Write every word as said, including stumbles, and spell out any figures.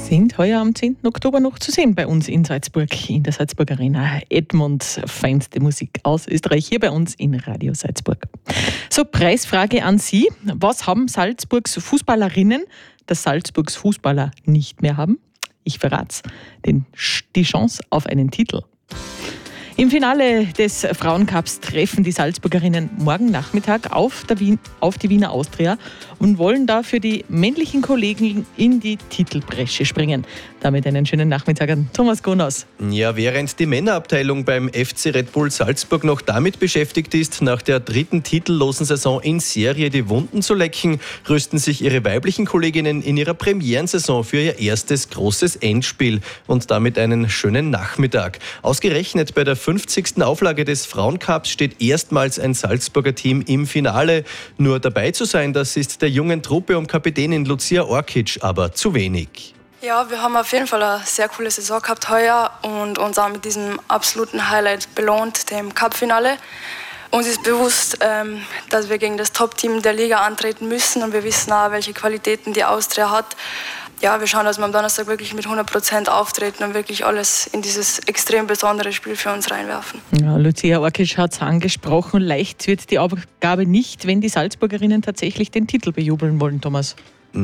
sind heuer am zehnten Oktober noch zu sehen bei uns in Salzburg, in der Salzburg Arena. Edmunds feinste Musik aus Österreich, hier bei uns in Radio Salzburg. So, Preisfrage an Sie. Was haben Salzburgs Fußballerinnen, das Salzburgs Fußballer nicht mehr haben? Ich verrat's. Den, die Chance auf einen Titel. Im Finale des Frauencups treffen die Salzburgerinnen morgen Nachmittag auf, der Wien, auf die Wiener Austria und wollen da für die männlichen Kollegen in die Titelbresche springen. Damit einen schönen Nachmittag an Thomas Gonas. Ja, während die Männerabteilung beim F C Red Bull Salzburg noch damit beschäftigt ist, nach der dritten titellosen Saison in Serie die Wunden zu lecken, rüsten sich ihre weiblichen Kolleginnen in ihrer Premierensaison für ihr erstes großes Endspiel und damit einen schönen Nachmittag. Ausgerechnet bei der fünfzigsten Auflage des Frauencups steht erstmals ein Salzburger Team im Finale. Nur dabei zu sein, das ist der jungen Truppe um Kapitänin Lucia Orkic aber zu wenig. Ja, wir haben auf jeden Fall eine sehr coole Saison gehabt heuer und uns auch mit diesem absoluten Highlight belohnt, dem Cup-Finale. Uns ist bewusst, ähm, dass wir gegen das Top-Team der Liga antreten müssen und wir wissen auch, welche Qualitäten die Austria hat. Ja, wir schauen, dass wir am Donnerstag wirklich mit hundert Prozent auftreten und wirklich alles in dieses extrem besondere Spiel für uns reinwerfen. Ja, Lucia Orkic hat es angesprochen. Leicht wird die Aufgabe nicht, wenn die Salzburgerinnen tatsächlich den Titel bejubeln wollen, Thomas.